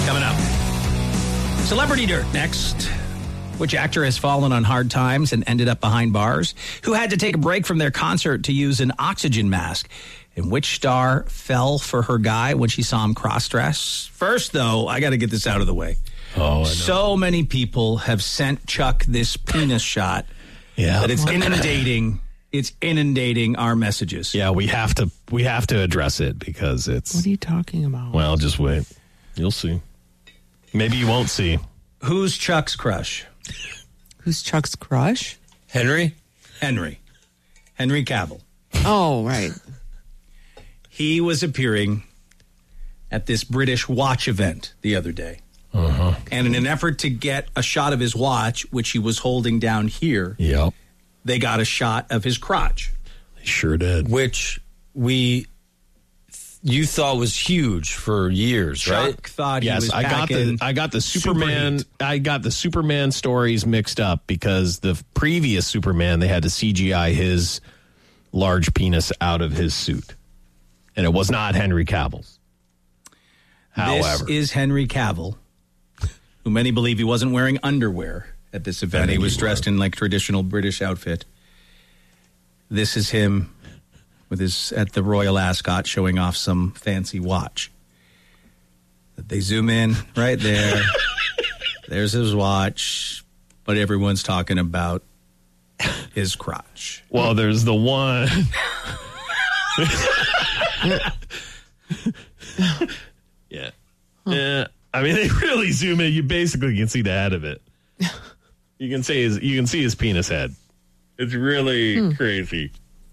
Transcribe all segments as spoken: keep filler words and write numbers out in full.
Coming up. Celebrity Dirt next. Which actor has fallen on hard times and ended up behind bars? Who had to take a break from their concert to use an oxygen mask? And which star fell for her guy when she saw him cross-dress? First, though, I got to get this out of the way. Oh, I know. So many people have sent Chuck this penis shot yeah. that it's inundating. It's inundating our messages. Yeah, we have to we have to address it because it's... What are you talking about? Well, just wait. You'll see. Maybe you won't see. Who's Chuck's crush? Who's Chuck's crush? Henry? Henry. Henry Cavill. Oh, right. He was appearing at this British watch event the other day. Uh-huh. And in an effort to get a shot of his watch, which he was holding down here, Yep. they got a shot of his crotch. They sure did. Which we... You thought was huge for years, Chuck right? thought he Yes, was I got the I got the Superman Superheat. I got the Superman stories mixed up because the previous Superman they had to C G I his large penis out of his suit. And it was not Henry Cavill's. However, This is Henry Cavill, who many believe he wasn't wearing underwear at this event. He was dressed in like traditional British outfit. This is him with his at the Royal Ascot showing off some fancy watch. They zoom in right there. There's his watch, but everyone's talking about his crotch. well, there's the one Yeah. Yeah. I mean, they really zoom in. You basically can see the head of it. You can see his you can see his penis head. It's really Hmm. crazy.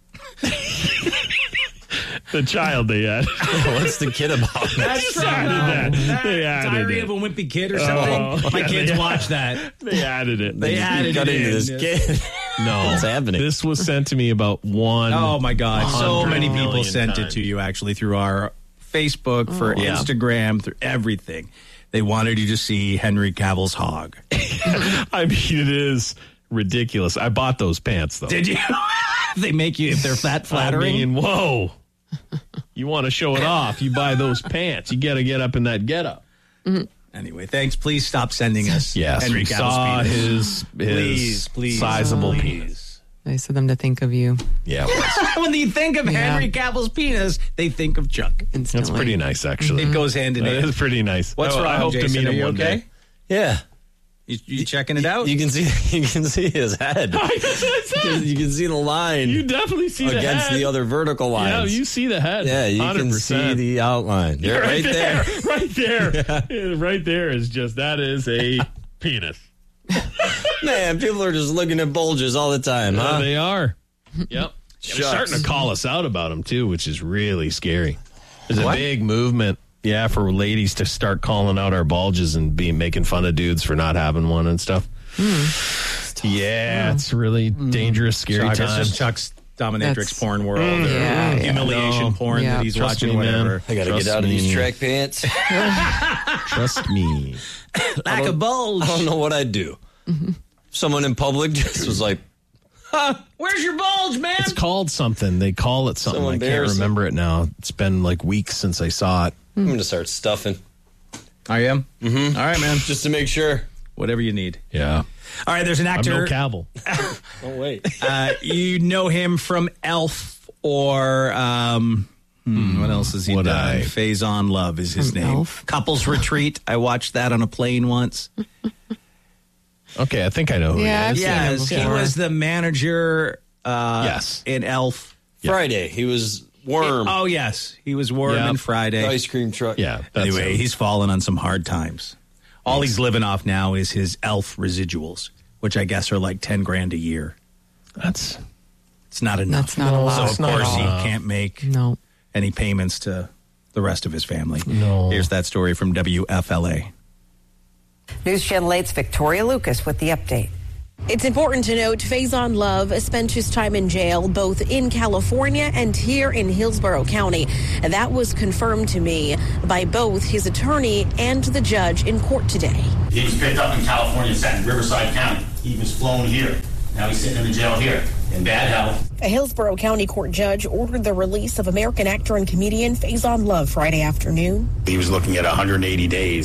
The child they had. What's the kid about? That's added that. They added Diary it. of a Wimpy Kid or something. Oh, My yeah, kids they- watch that. They added it. They added got it into in. this kid. No. What's happening? This was sent to me about one. Oh, my God. So hundred many people million sent it times. to you, actually, through our Facebook, for Yeah. Instagram, through everything. They wanted you to see Henry Cavill's hog. I mean, it is ridiculous. I bought those pants, though. Did you? They make you, if they're that flattering. I mean, whoa. You want to show it off, you buy those pants. You got to get up in that getup. Anyway, thanks. Please stop sending us Yes, Henry we Cavill's saw penis. his, his Please, please. sizable please. penis. Nice of them to think of you Yeah, it was. When you think of Yeah. Henry Cavill's penis, they think of Chuck. instantly. That's pretty nice, actually. It goes hand in That hand. is pretty nice. What's I, wrong, I hope Jason? to meet Are him you one okay? day. Yeah. You, you checking it out? You can see you can see his head. You can see the line You definitely see the against head. the other vertical Yeah, lines. you see the head. Yeah, you one hundred can percent. see the outline. You're right, there. Right there. Yeah, right there is just, that is a penis. Man, people are just looking at bulges all the time, Uh, huh? they are. Yep. They're Shucks. starting to call us out about them, too, which is really scary. There's a What? big movement, yeah, for ladies to start calling out our bulges and be making fun of dudes for not having one and stuff. Yeah, it's really dangerous, scary Chuck, it's times. just Chuck's dominatrix That's- porn world. or Yeah, yeah. humiliation No. porn Yeah. that he's Trust watching, me, man. whatever. I gotta Trust get out of me. these track pants. Trust me. Like a bulge. I don't know what I'd do. Someone in public just was like, Where's your bulge, man? It's called something. They call it something. So I can't embarrassing. remember it now. It's been like weeks since I saw it. I'm going to start stuffing I am? Mm-hmm. All right, man. just to make sure. Whatever you need. Yeah. All right, there's an I'm actor. no Cavill. Oh, wait. uh, you know him from Elf or... Um, hmm, what else has he Would done? I? Faison Love is his From name. Elf? Couples Retreat. I watched that on a plane once. Okay, I think I know who Yeah, he I've is. seen him Yes, he before. was the manager uh, Yes. in Elf. Friday, he was Worm. Oh, yes. He was Worm Yep. in Friday. The ice cream truck. Yeah. That's Anyway, him. he's fallen on some hard times. All he's living off now is his Elf residuals, which I guess are like ten grand a year. That's It's not enough. That's not a lot. So, It's of not course, he enough. can't make No. any payments to the rest of his family. No. Here's that story from W F L A. News Channel eight's Victoria Lucas with the update. It's important to note Faison Love spent his time in jail both in California and here in Hillsborough County. And that was confirmed to me by both his attorney and the judge in court today. He was picked up in California, sent in Riverside County. He was flown here. Now he's sitting in the jail here in bad health. A Hillsborough County court judge ordered the release of American actor and comedian Faison Love Friday afternoon. He was looking at one hundred eighty days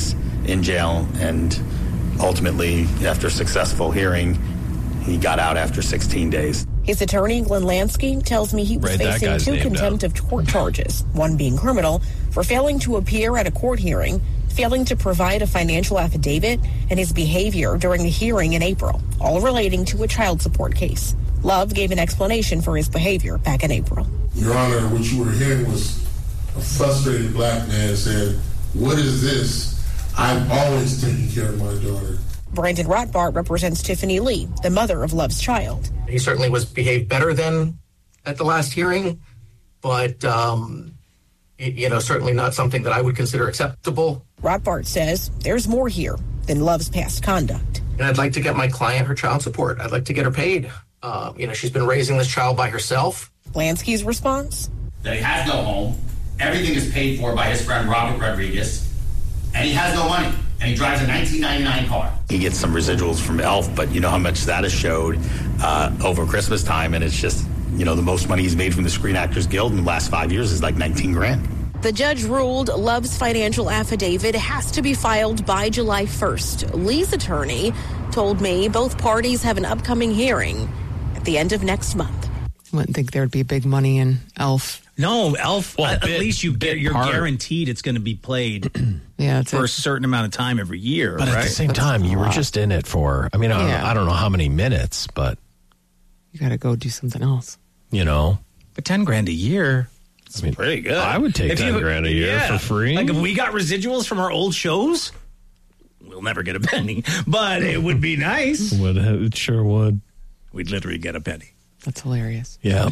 in jail, and ultimately, after a successful hearing, he got out after sixteen days. His attorney, Glenn Lansky, tells me he was Write that facing guy's two name contempt down. of court charges, one being criminal for failing to appear at a court hearing, failing to provide a financial affidavit, and his behavior during the hearing in April, all relating to a child support case. Love gave an explanation for his behavior back in April. Your Honor, what you were hearing was a frustrated black man saying, "What is this? I've always taken care of my daughter." Brandon Rothbart represents Tiffany Lee, the mother of Love's child. He certainly was behaved better than at the last hearing, but, um, y- you know, certainly not something that I would consider acceptable. Rothbart says there's more here than Love's past conduct. And I'd like to get my client her child support. I'd like to get her paid. Uh, you know, she's been raising this child by herself. Lansky's response? That he has no home, everything is paid for by his friend Robert Rodriguez, and he has no money, and he drives a nineteen ninety-nine car. He gets some residuals from Elf, but you know how much that has showed uh, over Christmas time, and it's just, you know, the most money he's made from the Screen Actors Guild in the last five years is like nineteen grand. The judge ruled Love's financial affidavit has to be filed by July first. Lee's attorney told me both parties have an upcoming hearing at the end of next month. I wouldn't think there would be big money in Elf. No, Elf, Well, at, bit- at least you get, bit you're part. guaranteed it's going to be played Yeah, it's for a a, certain amount of time every year, But right? at the same That's time, a you were lot. just in it for, I mean, I don't, Yeah. know, I don't know how many minutes, but, you got to go do something else. you know. But ten grand a year, it's I mean, pretty good. I would take If ten you- grand a year yeah. for free. Like if we got residuals from our old shows, we'll never get a penny, but it would be nice. Would, it sure would. We'd literally get a penny. That's hilarious. Yeah.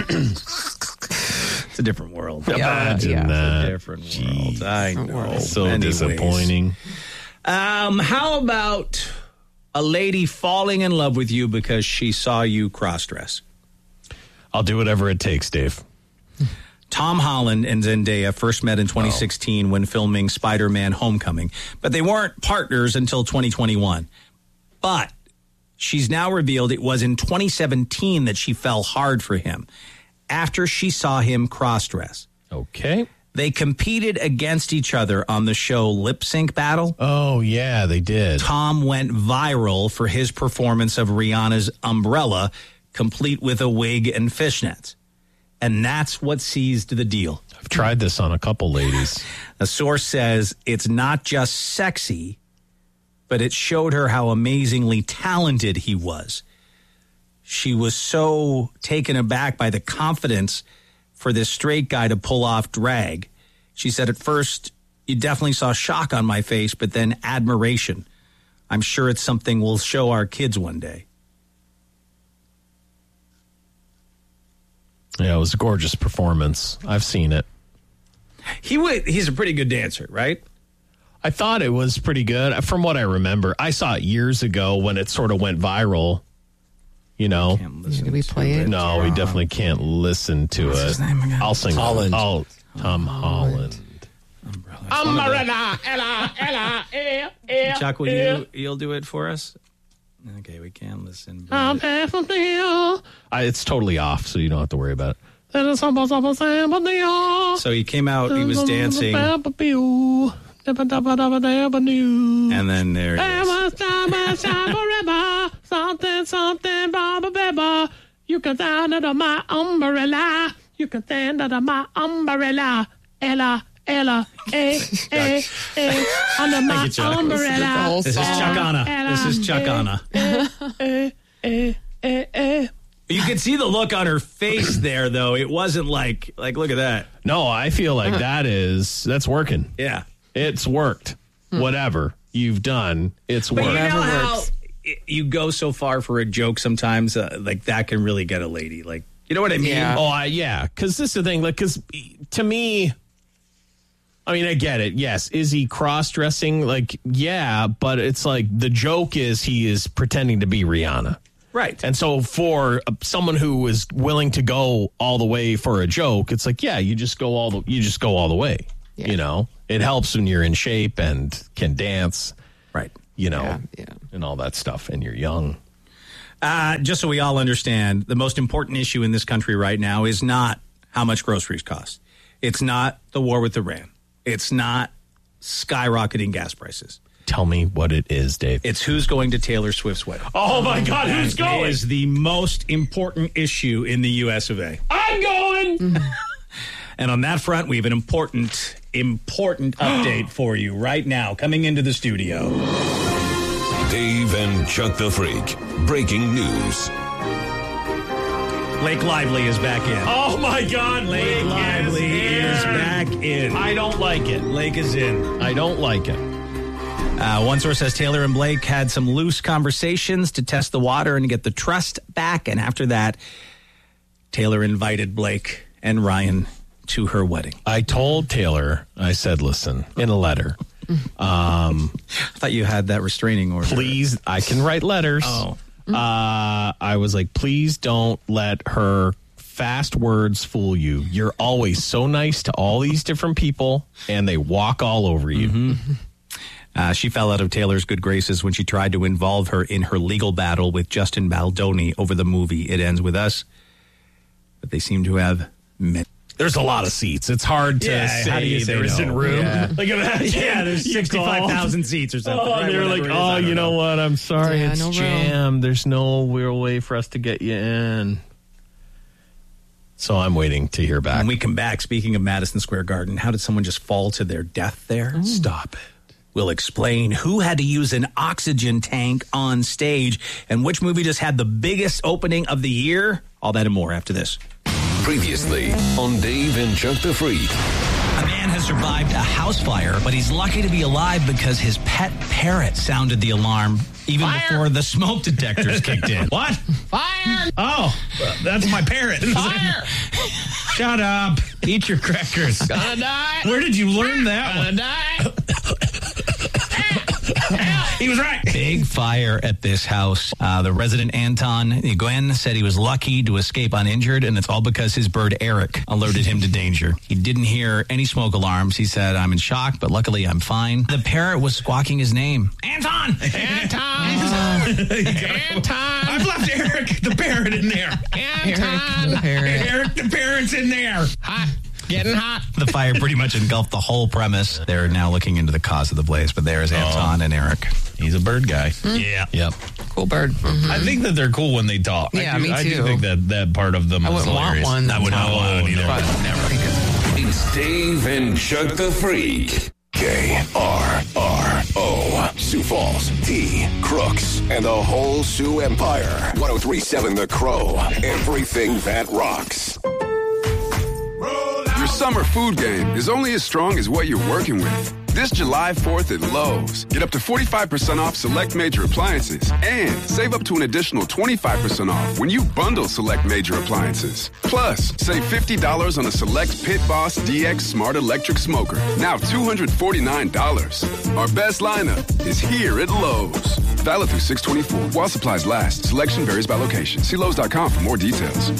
It's a different world. Imagine yeah. that. It's a different world. I Different know. world. So Anyways. disappointing. Um, how about a lady falling in love with you because she saw you cross-dress? I'll do whatever it takes, Dave. Tom Holland and Zendaya first met in twenty sixteen when filming Spider-Man Homecoming, but they weren't partners until twenty twenty-one. But she's now revealed it was in twenty seventeen that she fell hard for him after she saw him cross-dress. Okay. They competed against each other on the show Lip Sync Battle. Oh, yeah, they did. Tom went viral for his performance of Rihanna's Umbrella, complete with a wig and fishnets. And that's what seized the deal. I've tried this on a couple ladies. A source says it's not just sexy, but it showed her how amazingly talented he was. She was so taken aback by the confidence for this straight guy to pull off drag. She said, at first, you definitely saw shock on my face, but then admiration. I'm sure it's something we'll show our kids one day. Yeah, it was a gorgeous performance. I've seen it. He would, he's a pretty good dancer, right? I thought it was pretty good. From what I remember, I saw it years ago when it sort of went viral. You know, Can't listen Did we to play it? no, we definitely can't listen to What's it. his name again? I'll sing. Holland. I'll, Tom Holland. Umbrella, Ella, Ella, eh, eh, Chuck, will you you'll do it for us? Okay, we can listen. but- I, it's totally off, so you don't have to worry about it. So he came out, he was dancing, and then there he is. Something, something, Baba Beba. You can stand under my umbrella. You can stand under my umbrella. Ella, Ella, eh, eh, eh, under my you, Chuck. umbrella. This is Chuck Anna. This is Chuck Anna. Eh, eh, eh, eh. You could see the look on her face there, though. It wasn't like, like, look at that. No, I feel like that is, that's working. Yeah. It's worked. Whatever you've done, it's But worked. you know Whatever how works. it- you go so far for a joke sometimes, uh, like that can really get a lady. Like, you know what I mean? Yeah. Oh, I, yeah. Because this is the thing. Like, because to me, I mean, I get it. Yes. Is he cross dressing? Like, yeah. But it's like the joke is he is pretending to be Rihanna. Right. And so for uh, someone who is willing to go all the way for a joke, it's like, yeah, you just go all the, you just go all the way. Yeah. You know, it helps when you're in shape and can dance, Right. you know, Yeah, yeah. and all that stuff. And you're young. Uh, just so we all understand, the most important issue in this country right now is not how much groceries cost. It's not the war with Iran. It's not skyrocketing gas prices. Tell me what it is, Dave. It's who's going to Taylor Swift's wedding. Oh, my God, who's That going? is the most important issue in the U S of A. I'm going! And on that front, we have an important, important update for you right now, coming into the studio. Dave and Chuck the Freak. Breaking news. Blake Lively is back in. Oh, my God. Blake Lively is, is back in. I don't like it. Blake is in. I don't like it. Uh, one source says Taylor and Blake had some loose conversations to test the water and get the trust back. And after that, Taylor invited Blake and Ryan to her wedding. I told Taylor, I said, listen, in a letter. Um, I thought you had that restraining order. Please, I can write letters. Oh. Uh, I was like, please don't let her fast words fool you. You're always so nice to all these different people, and they walk all over you. Mm-hmm. Uh, she fell out of Taylor's good graces when she tried to involve her in her legal battle with Justin Baldoni over the movie It Ends With Us. But they seem to have met. There's a lot of seats. It's hard to Yeah, say, how do you say there no? isn't room. Yeah, Like, imagine yeah there's you sixty-five thousand called. seats or something. Oh, right? they're like, Whatever it is, oh, I don't you know, know what? I'm sorry. Yeah, it's no room. jammed. There's no real way for us to get you in. So I'm waiting to hear back. When we come back, speaking of Madison Square Garden, how did someone just fall to their death there? Ooh. Stop it. We'll explain who had to use an oxygen tank on stage and which movie just had the biggest opening of the year. All that and more after this. Previously on Dave and Chuck the Freak. A man has survived a house fire, but he's lucky to be alive because his pet parrot sounded the alarm even Fire! before the smoke detectors kicked in. What? Fire! Oh, that's my parrot. Fire! Shut up. Eat your crackers. Gonna die. Where did you learn that Gonna one? die. He was right. Big fire at this house. Uh, the resident, Anton Gwen, said he was lucky to escape uninjured, and it's all because his bird, Eric, alerted him to danger. He didn't hear any smoke alarms. He said, I'm in shock, but luckily I'm fine. The parrot was squawking his name. Anton! Anton! Anton! I've left Eric, the parrot, in there. Anton! The parrot. Eric, the parrot's in there. Hot. Getting hot. The fire pretty much engulfed the whole premise. They're now looking into the cause of the blaze, but there's Anton oh. and Eric. He's a bird guy. Mm. Yeah. Yep. Cool bird. Mm-hmm. I think that they're cool when they talk. Yeah, I do, me too. I do think that that part of them I is wouldn't hilarious. want one. I wouldn't want one either. But never. It's Dave and Chuck the Freak. K R R O. Sioux Falls, T, Crooks, and the whole Sioux Empire. one oh three point seven The Crow. Everything that rocks. Your summer food game is only as strong as what you're working with. This July fourth at Lowe's, get up to forty-five percent off select major appliances and save up to an additional twenty-five percent off when you bundle select major appliances. Plus, save fifty dollars on a select Pit Boss D X Smart Electric Smoker, now two hundred forty-nine dollars. Our best lineup is here at Lowe's. Valid through six twenty-four while supplies last. Selection varies by location. See Lowe's dot com for more details.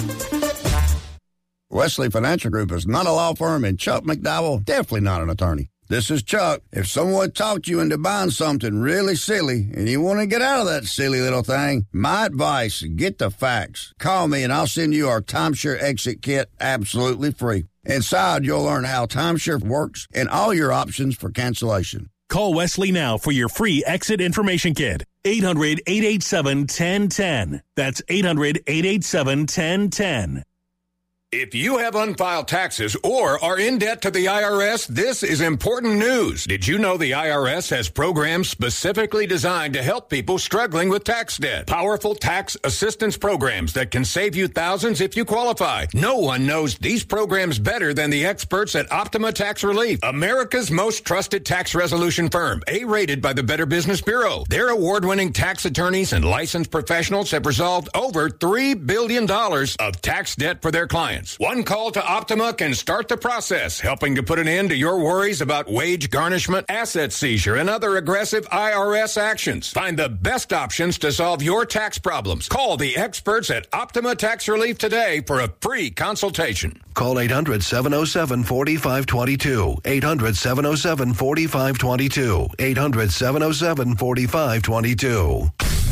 Wesley Financial Group is not a law firm, and Chuck McDowell definitely not an attorney. This is Chuck. If someone talked you into buying something really silly and you want to get out of that silly little thing, my advice, get the facts. Call me and I'll send you our timeshare exit kit absolutely free. Inside, you'll learn how timeshare works and all your options for cancellation. Call Wesley now for your free exit information kit. eight hundred, eight eight seven, one zero one zero. That's eight hundred, eight eight seven, one zero one zero. If you have unfiled taxes or are in debt to the I R S, this is important news. Did you know the I R S has programs specifically designed to help people struggling with tax debt? Powerful tax assistance programs that can save you thousands if you qualify. No one knows these programs better than the experts at Optima Tax Relief, America's most trusted tax resolution firm, A-rated by the Better Business Bureau. Their award-winning tax attorneys and licensed professionals have resolved over three billion dollars of tax debt for their clients. One call to Optima can start the process, helping to put an end to your worries about wage garnishment, asset seizure, and other aggressive I R S actions. Find the best options to solve your tax problems. Call the experts at Optima Tax Relief today for a free consultation. Call eight hundred, seven oh seven, four five two two. eight hundred, seven oh seven, four five two two. eight hundred, seven oh seven, four five two two.